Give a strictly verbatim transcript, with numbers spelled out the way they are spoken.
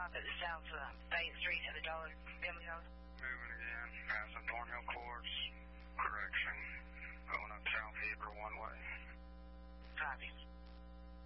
shop at the south uh, Bay Street at the Dollar Family House. Moving again. Got some Thornhill courts.